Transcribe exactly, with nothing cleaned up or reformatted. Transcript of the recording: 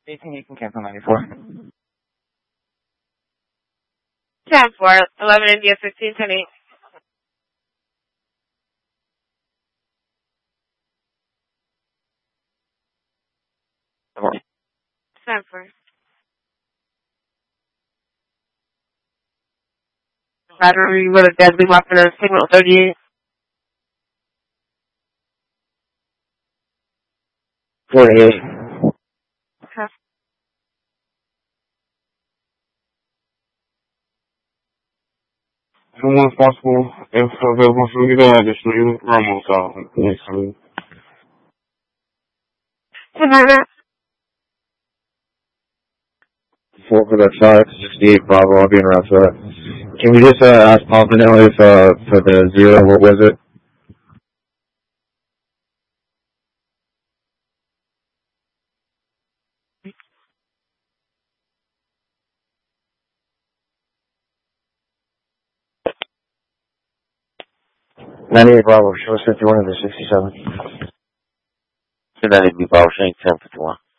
eighteen, you can cancel ninety-four. ten four, eleven India, fifteen, ten eight. ten four. Battery with a deadly weapon or signal thirty-eight. forty-eight. Okay. As soon as possible, if available for me to additional Ramos out next week. Four for that five, sixty-eight Bravo, I'll be in route for that. Can we just uh, ask Pompano if uh, for the zero, what was it? ninety-eight Bravo, show us fifty-one of the sixty-seven. ninety-eight Bravo, showing ten fifty-one.